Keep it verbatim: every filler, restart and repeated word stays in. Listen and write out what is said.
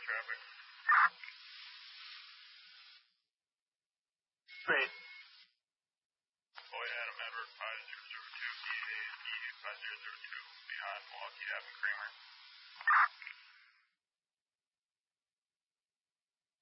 traffic. Straight. Boy, Adam Edward five zero zero two, D A D five zero zero two, behind Milwaukee Ave and Kramer.